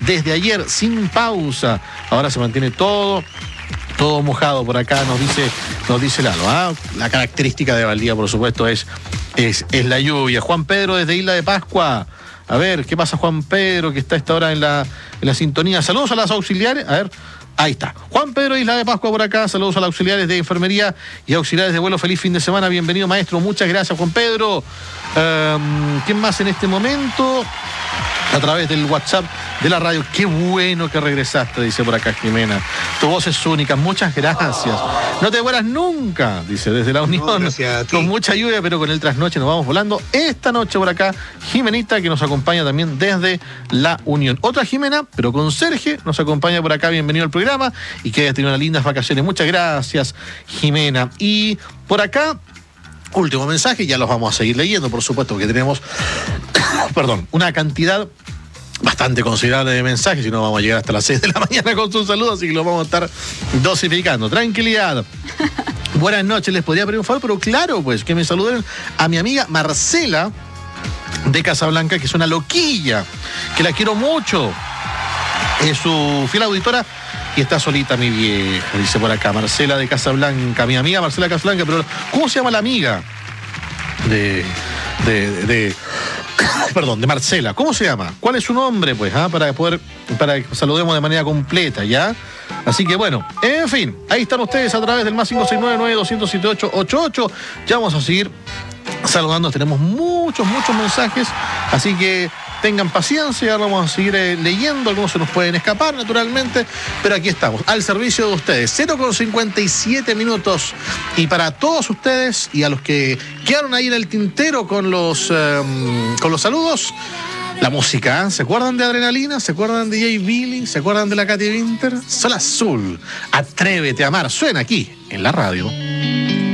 desde ayer sin pausa. Ahora se mantiene todo mojado por acá, nos dice Lalo. ¿Ah? La característica de Valdivia, por supuesto, es la lluvia. Juan Pedro desde Isla de Pascua. A ver, ¿qué pasa, Juan Pedro, que está a esta hora en la sintonía? Saludos a las auxiliares. A ver, ahí está. Juan Pedro, Isla de Pascua por acá. Saludos a las auxiliares de enfermería y auxiliares de vuelo. Feliz fin de semana. Bienvenido, maestro. Muchas gracias, Juan Pedro. ¿Quién más en este momento? A través del WhatsApp de la radio. Qué bueno que regresaste, dice por acá Jimena. Tu voz es única, muchas gracias. No te mueras nunca, dice desde la Unión. No, con mucha lluvia, pero con el trasnoche nos vamos volando. Esta noche por acá, Jimenita, que nos acompaña también desde la Unión. Otra Jimena, pero con Sergio, nos acompaña por acá. Bienvenido al programa y que hayas tenido unas lindas vacaciones. Muchas gracias, Jimena. Y por acá, último mensaje, ya los vamos a seguir leyendo, por supuesto, porque tenemos una cantidad bastante considerable de mensajes, si no vamos a llegar hasta las 6 de la mañana con sus saludos, así que los vamos a estar dosificando. Tranquilidad. Buenas noches, les podría pedir un favor, pero claro, pues, que me saluden a mi amiga Marcela de Casablanca, que es una loquilla, que la quiero mucho. Es su fiel auditora y está solita mi vieja, dice por acá, Marcela de Casablanca, mi amiga Marcela de Casablanca, pero ¿cómo se llama la amiga de Marcela? ¿Cómo se llama? ¿Cuál es su nombre, pues? Para que saludemos de manera completa, ¿ya? Así que bueno, en fin, ahí están ustedes a través del más 569-9200-7888. Ya vamos a seguir saludando, tenemos muchos mensajes, así que tengan paciencia, vamos a seguir leyendo, algunos se nos pueden escapar naturalmente, pero aquí estamos, al servicio de ustedes, 0:57 minutos, y para todos ustedes y a los que quedaron ahí en el tintero con los saludos, la música, ¿se acuerdan de Adrenalina? ¿Se acuerdan de Jay Billy? ¿Se acuerdan de la Katy Winter? Sol Azul, Atrévete a amar, suena aquí en la radio.